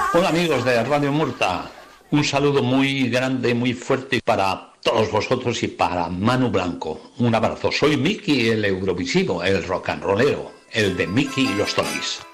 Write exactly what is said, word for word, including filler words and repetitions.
Hola amigos de Radio Murta, un saludo muy grande, muy fuerte para todos vosotros y para Manu Blanco. Un abrazo. Soy Miki, el Eurovisivo, el rock and rollero, el de Miki y los Tonis.